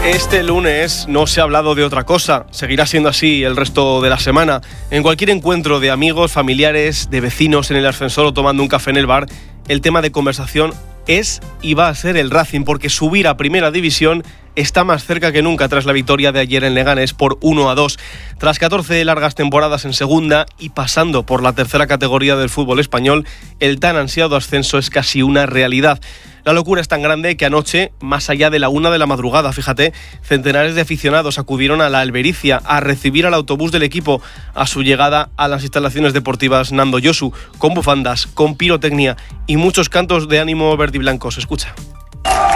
Este lunes no se ha hablado de otra cosa, seguirá siendo así el resto de la semana. En cualquier encuentro de amigos, familiares, de vecinos en el ascensor o tomando un café en el bar, el tema de conversación es y va a ser el Racing, porque subir a Primera División está más cerca que nunca tras la victoria de ayer en Leganés por 1-2. Tras 14 largas temporadas en segunda y pasando por la tercera categoría del fútbol español, el tan ansiado ascenso es casi una realidad. La locura es tan grande que anoche, más allá de la 1 de la madrugada, fíjate, centenares de aficionados acudieron a la Albericia a recibir al autobús del equipo a su llegada a las instalaciones deportivas Nando Josu, con bufandas, con pirotecnia y muchos cantos de ánimo verdiblancos. Escucha.